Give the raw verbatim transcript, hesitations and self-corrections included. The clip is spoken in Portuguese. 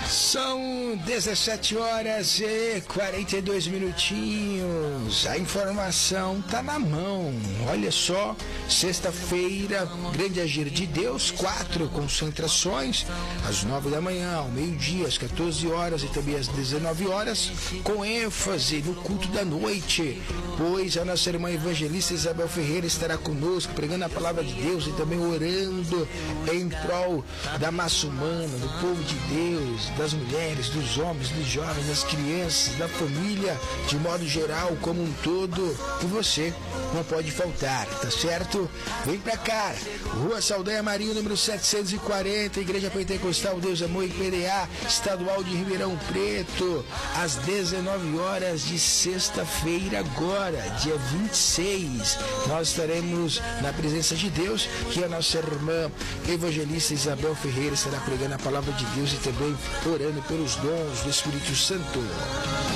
São dezessete horas e quarenta e dois minutinhos. A informação tá na mão. Olha só, sexta-feira, grande agir de Deus, quatro concentrações, às nove da manhã, ao meio-dia, às quatorze horas e também às dezenove horas, com ênfase no culto da noite, pois a nossa irmã evangelista Isabel Ferreira estará conosco, pregando a palavra de Deus e também orando em prol da massa humana, do povo de Deus, das mulheres, dos homens, dos jovens, das crianças, da família, de modo geral, como um todo. E você não pode faltar, tá certo? Vem pra cá, Rua Saldanha Marinho, número setecentos e quarenta, Igreja Pentecostal Deus Amor I P D A, Estadual de Ribeirão Preto, às dezenove horas de sexta-feira agora, dia vinte e seis. Nós estaremos na presença de Deus, que a nossa irmã evangelista Isabel Ferreira estará pregando a palavra de Deus e também orando pelos dons do Espírito Santo.